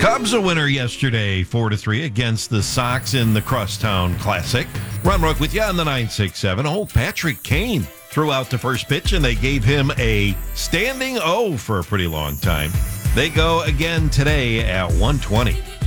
Cubs a winner yesterday, 4-3 against the Sox in the Crosstown Classic. Ron Rook with you on the 967. Oh, Patrick Kane threw out the first pitch, and they gave him a standing O for a pretty long time. They go again today at 1:20.